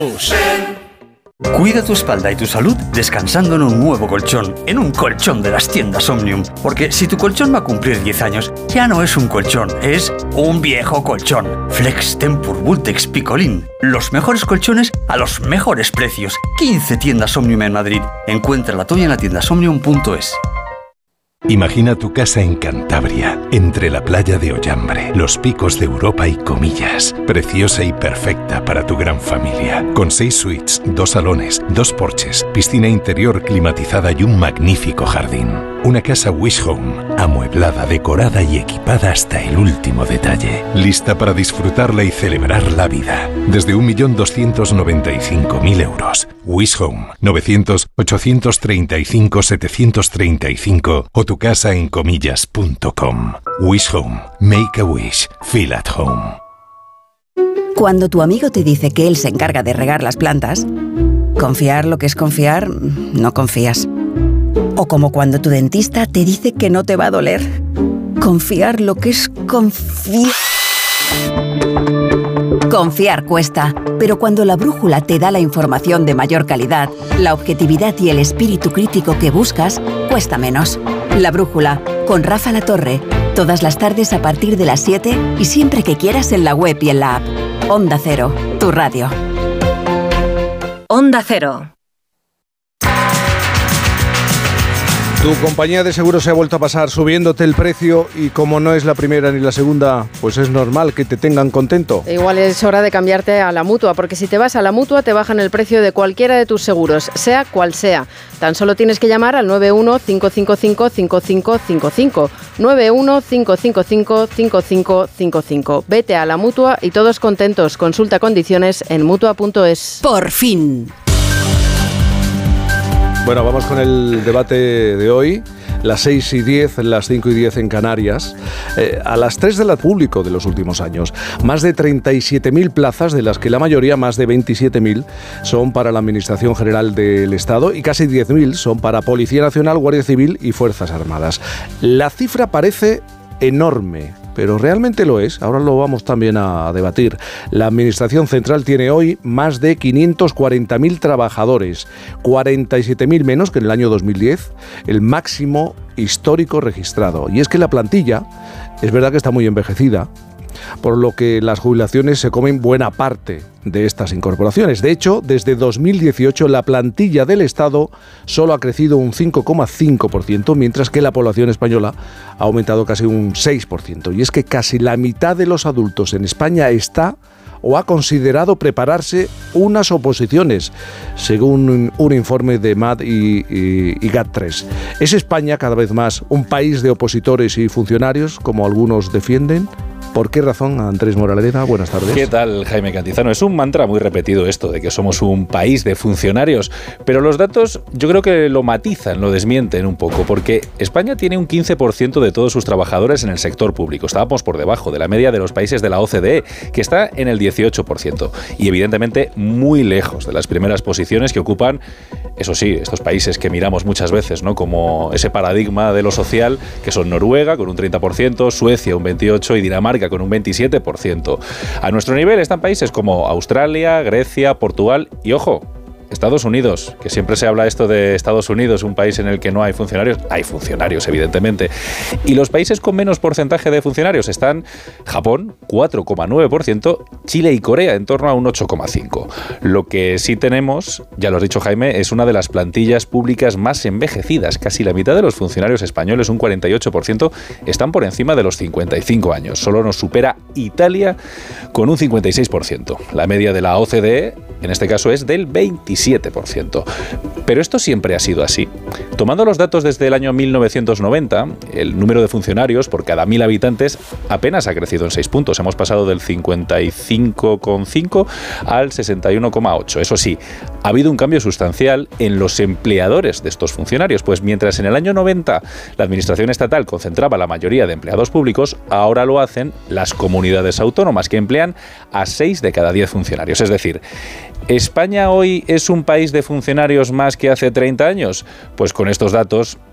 Cuida tu espalda y tu salud descansando en un nuevo colchón, en un colchón de las tiendas Omnium. Porque si tu colchón va a cumplir 10 años, ya no es un colchón, es un viejo colchón. Flex Tempur Vultex Picolín. Los mejores colchones a los mejores precios. 15 tiendas Omnium en Madrid. Encuentra la tuya en la tiendasomnium.es. Imagina tu casa en Cantabria, entre la playa de Ollambre, los picos de Europa y Comillas. Preciosa y perfecta para tu gran familia. Con 6 suites, 2 salones, 2 porches, piscina interior climatizada y un magnífico jardín. Una casa Wish Home, amueblada, decorada y equipada hasta el último detalle. Lista para disfrutarla y celebrar la vida. Desde 1.295.000 euros. Wish Home, 900-835-735 o tu casa en comillas.com. Wish Home. Make a wish. Feel at home. Cuando tu amigo te dice que él se encarga de regar las plantas, confiar lo que es confiar, no confías. O como cuando tu dentista te dice que no te va a doler. Confiar lo que es confiar. Confiar cuesta, pero cuando la brújula te da la información de mayor calidad, la objetividad y el espíritu crítico que buscas, cuesta menos. La brújula, con Rafa La Torre, todas las tardes a partir de las 7 y siempre que quieras en la web y en la app. Onda Cero, tu radio. Onda Cero. Tu compañía de seguros se ha vuelto a pasar subiéndote el precio y como no es la primera ni la segunda, pues es normal que te tengan contento. Igual es hora de cambiarte a la Mutua, porque si te vas a la Mutua te bajan el precio de cualquiera de tus seguros, sea cual sea. Tan solo tienes que llamar al 91-555-5555. 91-555-5555. Vete a la Mutua y todos contentos. Consulta condiciones en Mutua.es. ¡Por fin! Bueno, vamos con el debate de hoy. Las 6:10, las 5:10 en Canarias. A las 3 del público de los últimos años. Más de 37.000 plazas, de las que la mayoría, más de 27.000, son para la Administración General del Estado y casi 10.000 son para Policía Nacional, Guardia Civil y Fuerzas Armadas. La cifra parece enorme, pero realmente lo es. Ahora lo vamos también a debatir. La Administración Central tiene hoy más de 540.000 trabajadores, 47.000 menos que en el año 2010, el máximo histórico registrado. Y es que la plantilla es verdad que está muy envejecida, por lo que las jubilaciones se comen buena parte de estas incorporaciones. De hecho, desde 2018 la plantilla del Estado solo ha crecido un 5,5%, mientras que la población española ha aumentado casi un 6%. Y es que casi la mitad de los adultos en España está o ha considerado prepararse unas oposiciones, según un informe de MAD y GAT3. ¿Es España cada vez más un país de opositores y funcionarios, como algunos defienden? ¿Por qué razón, Andrés Moraleda? Buenas tardes. ¿Qué tal, Jaime Cantizano? Es un mantra muy repetido esto de que somos un país de funcionarios, pero los datos yo creo que lo matizan, lo desmienten un poco, porque España tiene un 15% de todos sus trabajadores en el sector público. Estábamos por debajo de la media de los países de la OCDE, que está en el 18%, y evidentemente muy lejos de las primeras posiciones que ocupan, eso sí, estos países que miramos muchas veces, ¿no?, como ese paradigma de lo social, que son Noruega con un 30%, Suecia un 28% y Dinamarca con un 27%. A nuestro nivel están países como Australia, Grecia, Portugal y, ojo, Estados Unidos, que siempre se habla esto de Estados Unidos, un país en el que no hay funcionarios. Hay funcionarios, evidentemente. Y los países con menos porcentaje de funcionarios están Japón, 4,9%, Chile y Corea, en torno a un 8,5%. Lo que sí tenemos, ya lo has dicho, Jaime, es una de las plantillas públicas más envejecidas. Casi la mitad de los funcionarios españoles, un 48%, están por encima de los 55 años. Solo nos supera Italia con un 56%. La media de la OCDE, en este caso, es del 27%. Pero esto siempre ha sido así. Tomando los datos desde el año 1990, el número de funcionarios por cada 1.000 habitantes apenas ha crecido en 6 puntos. Hemos pasado del 55,5 al 61,8. Eso sí, ha habido un cambio sustancial en los empleadores de estos funcionarios, pues mientras en el año 90 la administración estatal concentraba la mayoría de empleados públicos, ahora lo hacen las comunidades autónomas, que emplean a 6 de cada 10 funcionarios. Es decir, ¿España hoy es un país de funcionarios más que hace 30 años? Pues con estos datos